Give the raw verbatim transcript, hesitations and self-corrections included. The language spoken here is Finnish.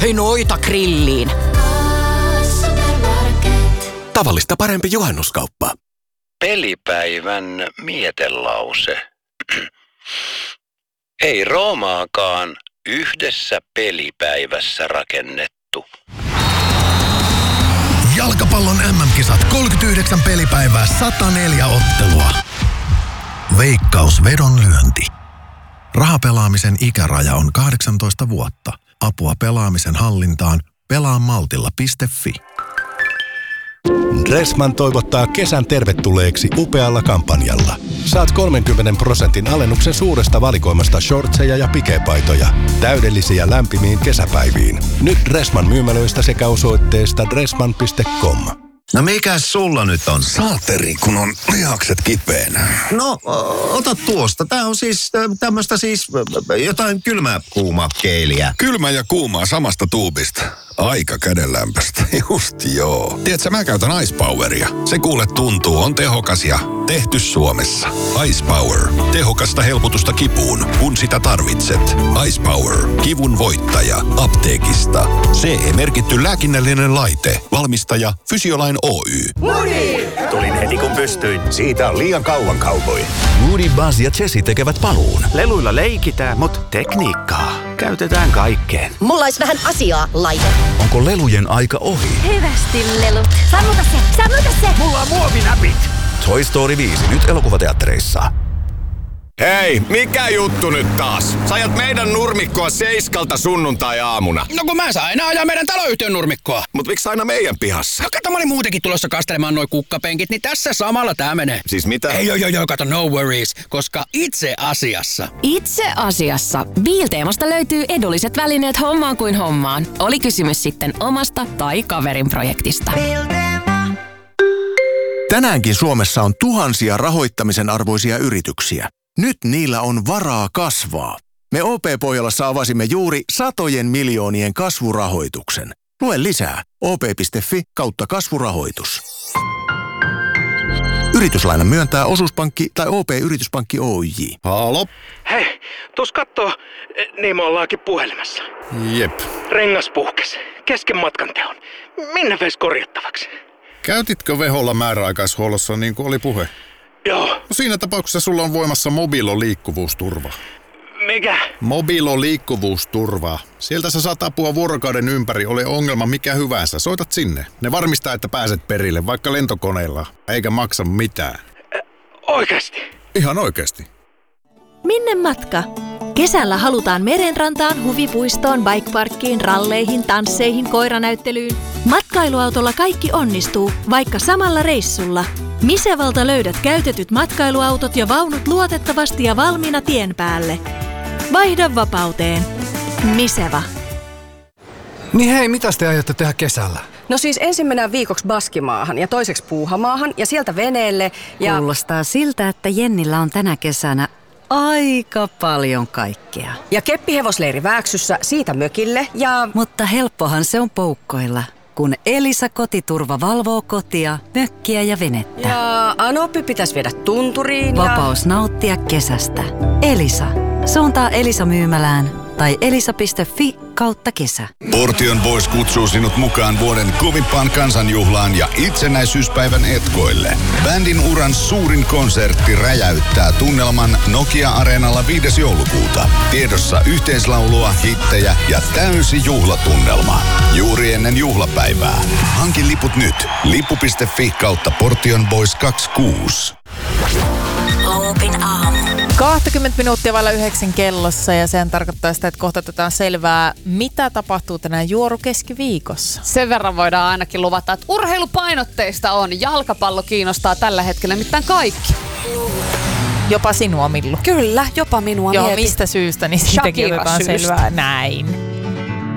Hei, noita grilliin. Tavallista parempi juhannuskauppa. Pelipäivän mietelause. Ei Roomaakaan yhdessä pelipäivässä rakennettu. Jalkapallon äm äm-kisat kolmekymmentäyhdeksän pelipäivää, sata neljä ottelua. Veikkaus vedonlyönti. Rahapelaamisen ikäraja on kahdeksantoista vuotta. Apua pelaamisen hallintaan pelaamaltilla piste fi. Dressman toivottaa kesän tervetulleeksi upealla kampanjalla. Saat kolmenkymmenen prosentin alennuksen suuresta valikoimasta shortseja ja pikepaitoja. Täydellisiä lämpimiin kesäpäiviin. Nyt Dressman myymälöistä sekä osoitteesta dressman piste com. No mikäs sulla nyt on? Saateri, kun on lihakset kipeänä. No, ota tuosta. Tää on siis tämmöstä siis jotain kylmää kuumaa keiliä. Kylmä ja kuumaa samasta tuubista. Aika kädenlämpöstä. Just joo. Tiedätkö, mä käytän Ice Poweria. Se kuule tuntuu, on tehokas ja tehty Suomessa. Ice Power. Tehokasta helpotusta kipuun, kun sitä tarvitset. Ice Power. Kivun voittaja. Apteekista. C E-merkitty lääkinnällinen laite. Valmistaja Fysiolain Oy. Woody! Tulin heti kun pystyin. Siitä on liian kauan cowboy. Woody, Buzz ja Jessie tekevät paluun. Leluilla leikitään, mutta tekniikkaa käytetään kaikkeen. Mulla olisi vähän asiaa, laite. Onko lelujen aika ohi? Hyvästi, lelut. Sammuta se, sammuta se. Mulla on muovinäpit. Toy Story viisi nyt elokuvateattereissa. Hei, mikä juttu nyt taas? Sä ajat meidän nurmikkoa seiskalta sunnuntai-aamuna. No kun mä saan aina ajaa meidän taloyhtiön nurmikkoa. Mut miksi aina meidän pihassa? No kato, mä olin muutenkin tulossa kastelemaan noi kukkapenkit, niin tässä samalla tää menee. Siis mitä? Ei joo joo joo, kato, no worries, koska itse asiassa. Itse asiassa Biilteemasta löytyy edulliset välineet hommaan kuin hommaan. Oli kysymys sitten omasta tai kaverin projektista. Tänäänkin Suomessa on tuhansia rahoittamisen arvoisia yrityksiä. Nyt niillä on varaa kasvaa. Me O P-Pohjolassa avasimme juuri satojen miljoonien kasvurahoituksen. Lue lisää o p piste fi kautta kasvurahoitus. Yrityslainan myöntää Osuuspankki tai O P-yrityspankki Oyj. Halo? Hei, tuus kattoo, niin me ollaankin puhelimessa. Jep. Rengas puhkes, kesken matkan teon. Minne veis korjattavaksi? Käytitkö Veholla määräaikaishuollossa niin kuin oli puhe? Joo. No siinä tapauksessa sulla on voimassa Mobilo liikkuvuusturva. Mikä? Mobilo liikkuvuusturva. Sieltä sä saat apua vuorokauden ympäri, ole ongelma mikä hyvänsä. Soitat sinne. Ne varmistaa, että pääset perille, vaikka lentokoneella. Eikä maksa mitään. Ä, oikeesti? Ihan oikeesti. Minne matka? Kesällä halutaan merenrantaan, huvipuistoon, bikeparkkiin, ralleihin, tansseihin, koiranäyttelyyn. Matkailuautolla kaikki onnistuu, vaikka samalla reissulla. Misevalta löydät käytetyt matkailuautot ja vaunut luotettavasti ja valmiina tien päälle. Vaihda vapauteen. Miseva. Niin hei, mitäs te aiotte tehdä kesällä? No siis ensin mennään viikoksi Baskimaahan ja toiseksi Puuhamaahan ja sieltä veneelle ja... Kuulostaa siltä, että Jennillä on tänä kesänä aika paljon kaikkea. Ja keppihevosleiri Vääksyssä, siitä mökille ja... Mutta helppohan se on poukkoilla, kun Elisa Kotiturva valvoo kotia, mökkiä ja venettä. Ja Anoppi pitäisi viedä tunturiin ja... Vapaus nauttia kesästä. Elisa. Suuntaa Elisa myymälään tai elisa piste fi kautta kesä. Portion Boys kutsuu sinut mukaan vuoden kovimpaan kansanjuhlaan ja itsenäisyyspäivän etkoille. Bändin uran suurin konsertti räjäyttää tunnelman Nokia-areenalla viides joulukuuta. Tiedossa yhteislaulua, hittejä ja täysi juhlatunnelma. Juuri ennen juhlapäivää. Hankin liput nyt. lippu piste fi kautta Portion Boys kaksikymmentäkuusi. Loopin aamu. kaksikymmentä minuuttia vailla yhdeksän kellossa ja sen tarkoittaa sitä, että kohta otetaan selvää, mitä tapahtuu tänään juorukeskiviikossa. Sen verran voidaan ainakin luvata, että urheilupainotteista on. Jalkapallo kiinnostaa tällä hetkellä nimittäin kaikki. Jopa sinua, Millu. Kyllä, jopa minua. Joo, mieti. mistä syystä, niin siitäkin otetaan selvää. Näin.